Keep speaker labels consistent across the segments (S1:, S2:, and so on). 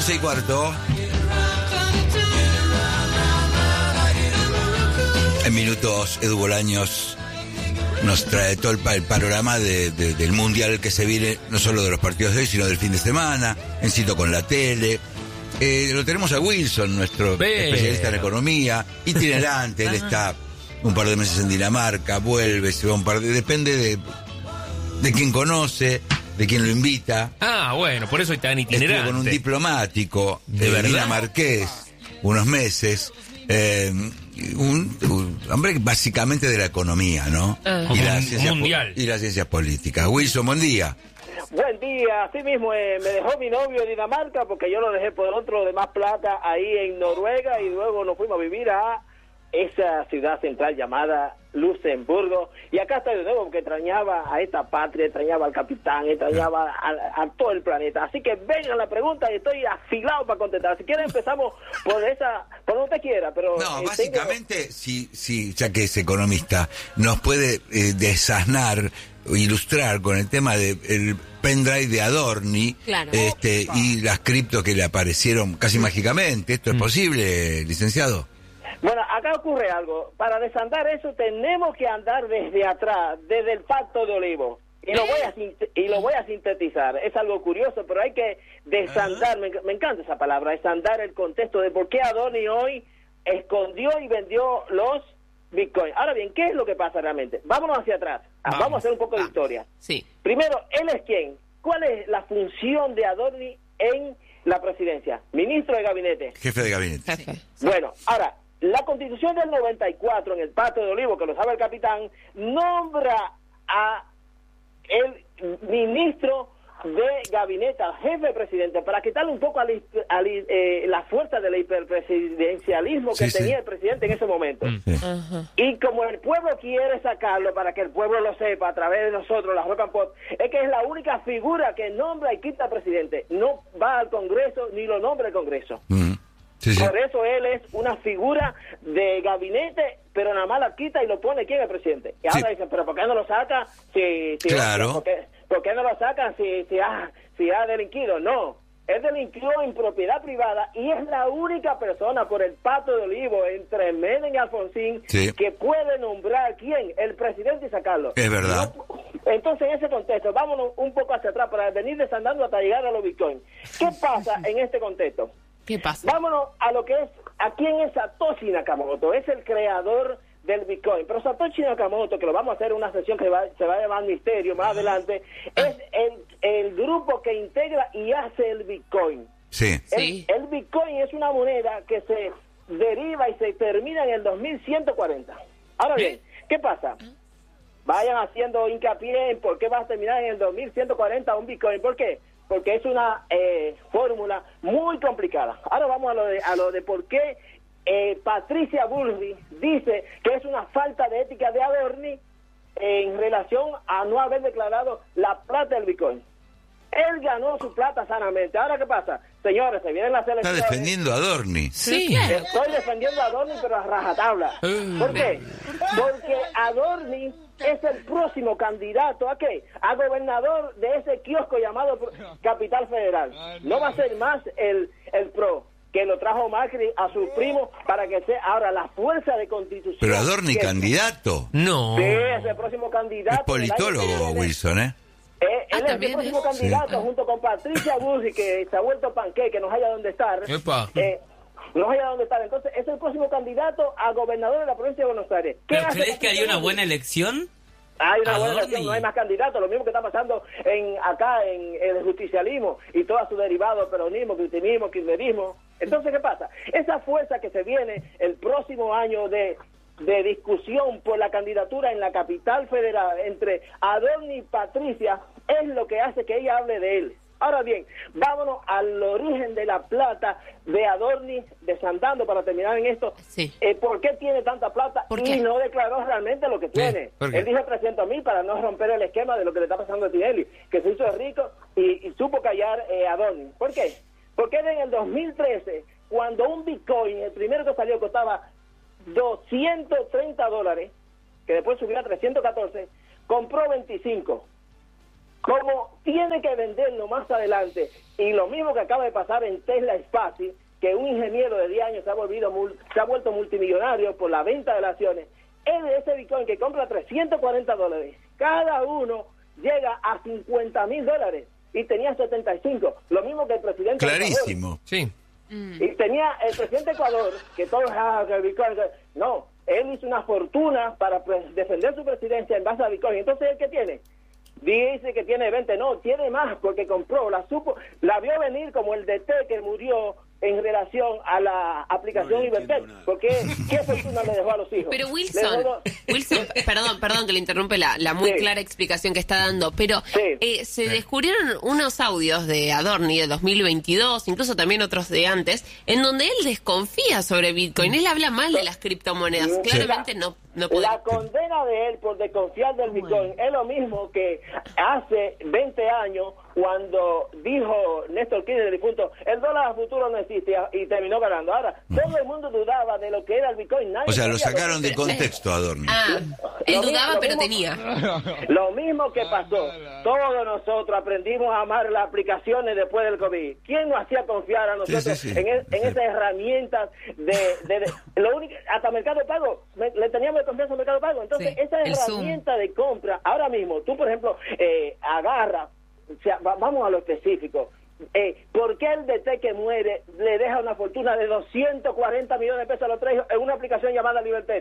S1: 12:15. En minutos, Edu Bolaños nos trae todo el panorama del mundial que se viene, no solo de los partidos de hoy, sino del fin de semana, en Cito con la tele. Lo tenemos a Wilson, nuestro especialista en economía, itinerante. Él está un par de meses en Dinamarca, vuelve, se va un par de... Depende de quién conoce, de quién lo invita.
S2: Ah, bueno, por eso está tan itinerante.
S1: Estuvo con un diplomático dinamarqués unos meses, un hombre básicamente de la economía, ¿no? Y la ciencia mundial. Y las ciencias políticas. Wilson, buen día.
S3: Buen día, así mismo me dejó mi novio de Dinamarca porque yo lo dejé por otro de más plata ahí en Noruega y luego nos fuimos a vivir a esa ciudad central llamada Luxemburgo y acá estoy de nuevo porque extrañaba a esta patria, extrañaba al capitán, extrañaba a todo el planeta, así que vengan la pregunta y estoy afilado para contestar. Si quieren empezamos por donde usted quiera, pero...
S1: No, básicamente, si ya que es economista, nos puede desasnar, ilustrar con el tema del pendrive de Adorni,
S4: claro.
S1: Y las criptos que le aparecieron casi mágicamente. ¿Esto es posible, licenciado?
S3: Bueno, acá ocurre algo. Para desandar eso tenemos que andar desde atrás, desde el Pacto de Olivos. Y lo voy a sintetizar. Es algo curioso, pero hay que desandar, me encanta esa palabra, desandar el contexto de por qué Adorni hoy escondió y vendió los Bitcoin. Ahora bien, ¿qué es lo que pasa realmente? Vámonos hacia atrás. Vamos a hacer un poco de historia.
S4: Sí.
S3: Primero, ¿él es quién? ¿Cuál es la función de Adorni en la presidencia? Ministro de gabinete.
S1: Jefe de gabinete.
S4: Jefe.
S3: Bueno, ahora, la Constitución del 94, en el Pacto de Olivos, que lo sabe el capitán, nombra a el ministro de gabinete, al jefe de presidente, para quitarle un poco la fuerza del hiperpresidencialismo que tenía el presidente en ese momento. Y como el pueblo quiere sacarlo, para que el pueblo lo sepa a través de nosotros, la Rock and Pop, es que es la única figura que nombra y quita al presidente. No va al Congreso ni lo nombra el Congreso. Por eso él es una figura de gabinete, pero nada más la quita y lo pone ¿quién es el presidente? Y ahora dicen, pero ¿por qué no lo saca?
S1: Claro.
S3: ¿Por qué no lo sacan si ha delinquido? No, él delinquió en propiedad privada y es la única persona por el Pacto de Olivos entre Menem y Alfonsín que puede nombrar quién, el presidente y sacarlo.
S1: Es verdad.
S3: Entonces, en ese contexto, vámonos un poco hacia atrás para venir desandando hasta llegar a los Bitcoin. ¿Qué pasa en este contexto?
S4: ¿Qué pasa?
S3: Vámonos a lo que es, ¿a quién es Satoshi Nakamoto? Es el creador del Bitcoin. Pero Satoshi Nakamoto, que lo vamos a hacer en una sesión que se va a llamar Misterio más adelante, es el grupo que integra y hace el Bitcoin. El Bitcoin es una moneda que se deriva y se termina en el 2140. Ahora bien, ¿qué pasa? Vayan haciendo hincapié en por qué va a terminar en el 2140 un Bitcoin. ¿Por qué? Porque es una fórmula muy complicada. Ahora vamos a lo de por qué Patricia Bullrich dice que es una falta de ética de Adorni en relación a no haber declarado la plata del Bitcoin. Él ganó su plata sanamente. Ahora, ¿qué pasa? Señores, se vienen las elecciones.
S1: Está defendiendo a Adorni.
S4: Sí.
S3: Estoy defendiendo a Adorni, pero a rajatabla. ¿Por qué? Porque Adorni es el próximo candidato ¿a qué? A gobernador de ese kiosco llamado Capital Federal. No va a ser más el PRO, que lo trajo Macri a su primo para que sea ahora la fuerza de constitución.
S1: Pero Adorni candidato.
S2: No.
S3: Sí, es el próximo candidato.
S1: Es politólogo, Wilson,
S3: él es el próximo candidato junto con Patricia Bullrich, que se ha vuelto panqueque, que no haya dónde estar. No haya dónde estar. Entonces, es el próximo candidato a gobernador de la provincia de Buenos Aires.
S5: ¿Pero crees que haría una buena elección?
S3: Hay una buena elección, no hay más candidatos. Lo mismo que está pasando acá en el justicialismo y todo su derivado, peronismo, cristianismo, kirchnerismo. Entonces, ¿qué pasa? Esa fuerza que se viene el próximo año de discusión por la candidatura en la capital federal entre Adorni y Patricia es lo que hace que ella hable de él. Ahora bien, vámonos al origen de la plata de Adorni, desandando para terminar en esto. ¿Por qué tiene tanta plata y no declaró realmente lo que tiene? Él dijo 300,000 para no romper el esquema de lo que le está pasando a Tinelli, que se hizo rico y supo callar Adorni. ¿Por qué? Porque en el 2013, cuando un Bitcoin, el primero que salió, costaba $230, que después subió a 314, compró 25. como tiene que venderlo más adelante. Y lo mismo que acaba de pasar en Tesla es fácil, que un ingeniero de 10 años se ha vuelto multimillonario por la venta de las acciones. Ese Bitcoin que compra $340, cada uno llega a $50,000 y tenía 75. Lo mismo que el presidente.
S1: Clarísimo.
S2: Sí.
S3: Y tenía el presidente de Ecuador, que todos, que el Bitcoin, no, él hizo una fortuna para defender su presidencia en base a Bitcoin. Entonces, ¿él qué tiene? Dice que tiene 20, no, tiene más porque compró, la vio venir como el DT que murió en relación a la aplicación Libertad, porque ¿qué fortuna le dejó a los hijos?
S4: Pero Wilson, perdón que le interrumpe la muy clara explicación que está dando, pero se descubrieron unos audios de Adorni de 2022, incluso también otros de antes, en donde él desconfía sobre Bitcoin, él habla mal de las criptomonedas, claramente no puede.
S3: La condena de él por desconfiar del Bitcoin es lo mismo que hace 20 años cuando dijo Néstor Kirchner, el difunto, el dólar a futuro no existe, y terminó ganando. Ahora, todo el mundo dudaba de lo que era el Bitcoin.
S1: O sea, lo sacaron de contexto a Adorni.
S4: Él dudaba, pero tenía.
S3: Lo mismo que pasó. Todos nosotros aprendimos a amar las aplicaciones después del COVID. ¿Quién nos hacía confiar a nosotros en esas herramientas lo único, hasta Mercado Pago, le teníamos confianza al Mercado Pago? Entonces, esa herramienta de compra, ahora mismo, tú, por ejemplo, agarra, o sea, vamos a lo específico. ¿Por qué el DT que muere le deja una fortuna de 240 millones de pesos a los tres en una aplicación llamada Libertad?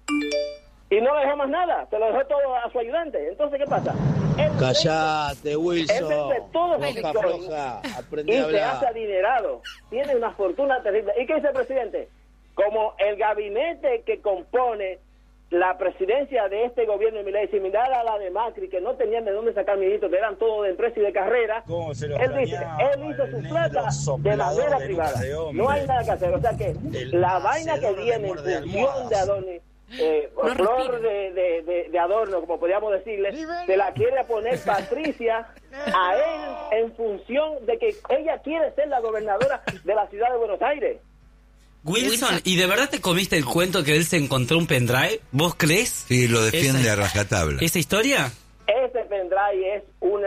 S3: Y no le dejó más nada, se lo dejó todo a su ayudante. Entonces, ¿qué pasa?
S6: Cállate, Wilson.
S3: Él vende todo Bitcoin y se hace adinerado. Tiene una fortuna terrible. ¿Y qué dice el presidente? Como el gabinete que compone la presidencia de este gobierno de Milei, similar a la de Macri, que no tenían de dónde sacar ministros, que eran todos de empresa y de carrera, él dice, él hizo su plata de manera privada. No hay nada que hacer. O sea que la vaina que viene en función de Adorni, flor de adorno, como podríamos decirle, se la quiere poner Patricia a él en función de que ella quiere ser la gobernadora de la ciudad de Buenos Aires.
S5: Wilson, ¿y de verdad te comiste el cuento que él se encontró un pendrive? ¿Vos crees?
S1: Sí, lo defiende a rajatabla.
S5: ¿Esa historia?
S3: Ese pendrive es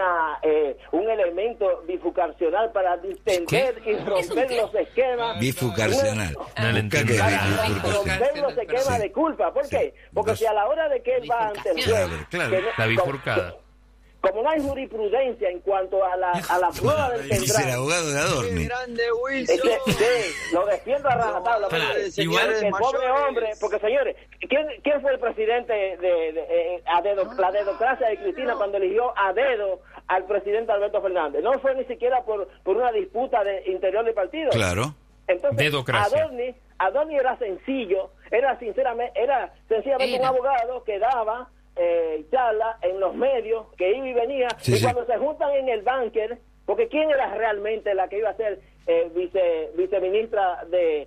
S3: un elemento bifurcacional para distender y romper los esquemas.
S1: Bifurcacional.
S2: No le entiendo.
S3: Romper los esquemas de culpa. ¿Por qué? Porque si a la hora de que él va ante el juez...
S1: Claro.
S2: La bifurcada.
S3: Como no hay jurisprudencia en cuanto a la prueba del
S1: Es el
S3: pendrive,
S1: abogado de Adorni.
S6: Grande, Wilson.
S3: sí, lo defiendo a rajatabla.
S5: igual
S3: el pobre hombre, porque señores, ¿quién fue el presidente la dedocracia de Cristina cuando eligió a dedo al presidente Alberto Fernández? No fue ni siquiera por una disputa de interior del partido.
S1: Claro.
S3: Entonces,
S2: Dedocracia.
S3: Adorni era sencillo, era sencillamente un abogado que daba charla en los medios, que iba y venía, y cuando se juntan en el búnker, porque ¿quién era realmente la que iba a ser viceministra de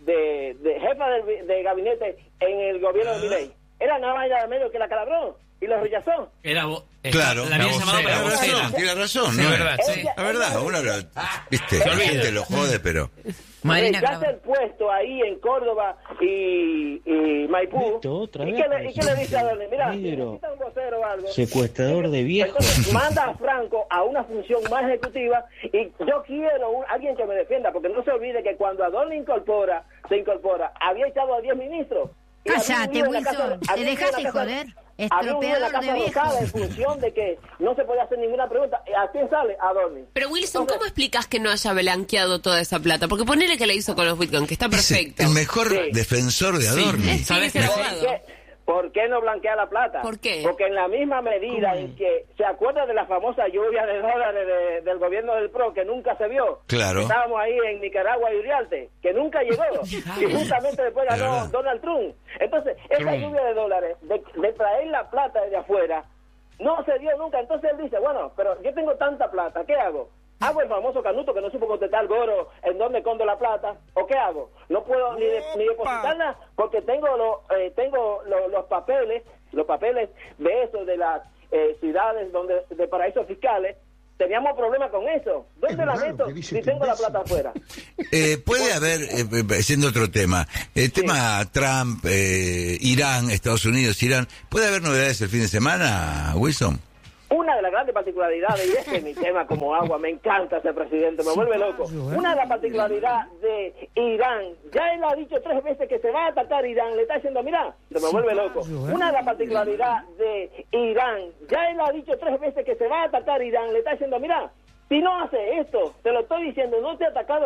S3: jefa de gabinete en el gobierno de Milei? Era nada más y nada menos que la Calabró, y lo rechazó.
S1: Claro,
S5: la habían llamado para vocera.
S1: Tiene razón,
S2: Sí,
S1: ¿no?
S2: verdad, sí.
S1: La verdad, uno viste, la gente lo jode, pero...
S3: Rechaza el puesto ahí en Córdoba y Maipú. ¿Y qué le dice a Adorni? Mira, necesita un vocero o algo.
S6: Secuestrador de viejos.
S3: Entonces manda a Franco a una función más ejecutiva, y yo quiero alguien que me defienda, porque no se olvide que cuando Adorni se incorpora, había echado a 10 ministros.
S7: Cállate, Wilson, te dejas de joder. Estropeador de viejos.
S3: En función de que no se podía hacer ninguna pregunta. ¿A quién sale? Adorni.
S4: Pero Wilson, ¿cómo explicas que no haya blanqueado toda esa plata? Porque ponele que la hizo con los Bitcoin, que está perfecto.
S1: Es el mejor defensor de Adorni.
S4: ¿Sabes qué?
S3: ¿Por qué no blanquea la plata?
S4: ¿Por qué?
S3: Porque en la misma medida en que se acuerda de la famosa lluvia de dólares del gobierno del PRO, que nunca se vio.
S1: Claro.
S3: Estábamos ahí en Nicaragua y Uriarte, que nunca llegó. Y justamente después ganó Donald Trump. Entonces, esa lluvia de dólares, de traer la plata desde afuera, no se dio nunca. Entonces él dice, bueno, pero yo tengo tanta plata, ¿qué hago? ¿Hago el famoso canuto que no supo contestar Goro en dónde escondo la plata? ¿O qué hago? No puedo ni depositarla porque tengo los papeles de eso, de las ciudades de paraísos fiscales. Teníamos problemas con eso. ¿Dónde la meto si tengo la plata afuera?
S1: Puede haber, siendo otro tema, el tema Trump, Irán, Estados Unidos, Irán, ¿puede haber novedades el fin de semana, Wilson?
S3: Una de las grandes particularidades, y este es mi tema como agua, me encanta ese presidente, me vuelve loco. Una de las particularidades de Irán, ya él ha dicho 3 veces que se va a atacar Irán, le está diciendo, mira, me vuelve loco. Una de las particularidades de Irán, ya él ha dicho 3 veces que se va a atacar Irán, le está diciendo, mira, si no hace esto, te lo estoy diciendo, no te ha atacado